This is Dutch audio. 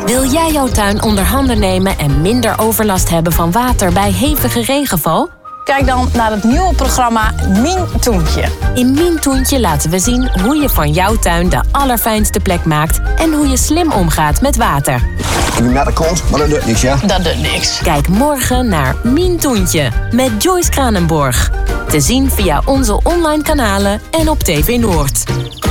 Wil jij jouw tuin onder handen nemen en minder overlast hebben van water bij hevige regenval? Kijk dan naar het nieuwe programma Mien Toentje. In Mien Toentje laten we zien hoe je van jouw tuin de allerfijnste plek maakt en hoe je slim omgaat met water. Ik ben met de kont, maar dat doet niks, ja? Dat doet niks. Kijk morgen naar Mien Toentje met Joyce Kranenborg. Te zien via onze online kanalen en op TV Noord.